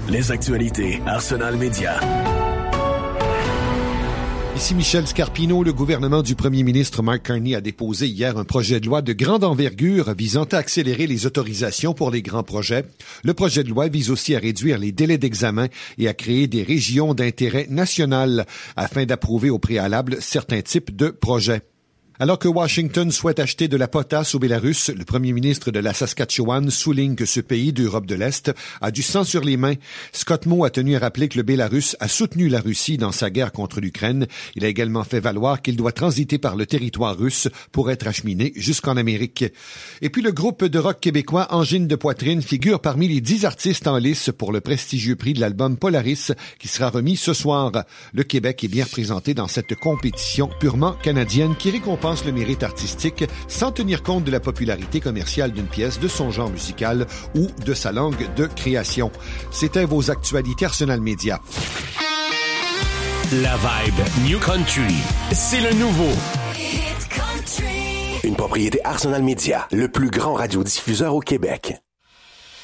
Les actualités Arsenal Média. Ici Michel Scarpino. Le gouvernement du premier ministre Mark Carney a déposé hier un projet de loi de grande envergure visant à accélérer les autorisations pour les grands projets. Le projet de loi vise aussi à réduire les délais d'examen et à créer des régions d'intérêt national afin d'approuver au préalable certains types de projets. Alors que Washington souhaite acheter de la potasse au Bélarus, le premier ministre de la Saskatchewan souligne que ce pays d'Europe de l'Est a du sang sur les mains. Scott Moe a tenu à rappeler que le Bélarus a soutenu la Russie dans sa guerre contre l'Ukraine. Il a également fait valoir qu'il doit transiter par le territoire russe pour être acheminé jusqu'en Amérique. Et puis le groupe de rock québécois Angine de Poitrine figure parmi les 10 artistes en lice pour le prestigieux prix de l'album Polaris qui sera remis ce soir. Le Québec est bien représenté dans cette compétition purement canadienne qui récompense le mérite artistique sans tenir compte de la popularité commerciale d'une pièce, de son genre musical ou de sa langue de création. C'était vos actualités Arsenal Média. La vibe New Country, c'est le nouveau Hit Country. Une propriété Arsenal Média, le plus grand radiodiffuseur au Québec.